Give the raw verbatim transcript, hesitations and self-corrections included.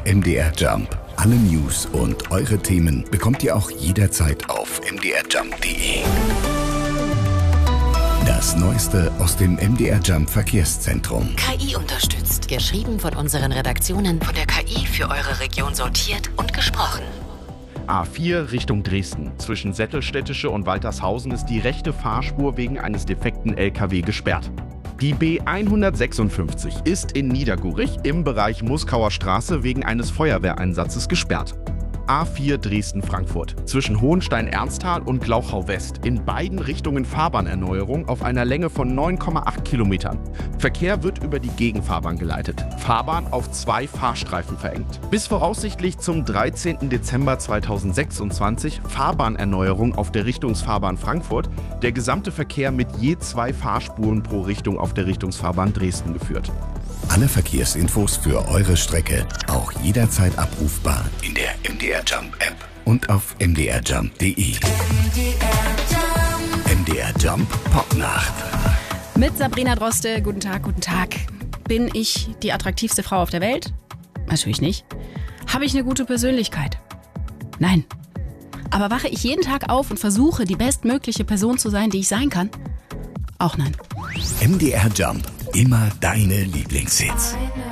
M D R Jump. Alle News und eure Themen bekommt ihr auch jederzeit auf m d r jump punkt d e. Das Neueste aus dem M D R Jump Verkehrszentrum. K I unterstützt. Geschrieben von unseren Redaktionen, von der K I für eure Region sortiert und gesprochen. A vier Richtung Dresden. Zwischen Sättelstädtische und Waltershausen ist die rechte Fahrspur wegen eines defekten L K W gesperrt. Die B hundertsechsundfünfzig ist in Niedergurich im Bereich Muskauer Straße wegen eines Feuerwehreinsatzes gesperrt. A vier Dresden-Frankfurt. Zwischen Hohenstein-Ernsthal und Glauchau-West. In beiden Richtungen Fahrbahnerneuerung auf einer Länge von neun Komma acht Kilometern. Verkehr wird über die Gegenfahrbahn geleitet. Fahrbahn auf zwei Fahrstreifen verengt. Bis voraussichtlich zum dreizehnten Dezember zweitausendsechsundzwanzig Fahrbahnerneuerung auf der Richtungsfahrbahn Frankfurt. Der gesamte Verkehr mit je zwei Fahrspuren pro Richtung auf der Richtungsfahrbahn Dresden geführt. Alle Verkehrsinfos für eure Strecke auch jederzeit abrufbar in der M D R Jump App und auf m d r jump punkt d e. M D R Jump Popnacht. Mit Sabrina Droste. Guten Tag, guten Tag. Bin ich die attraktivste Frau auf der Welt? Natürlich nicht. Habe ich eine gute Persönlichkeit? Nein. Aber wache ich jeden Tag auf und versuche, die bestmögliche Person zu sein, die ich sein kann? Auch nein. M D R Jump. Immer deine Lieblingshits.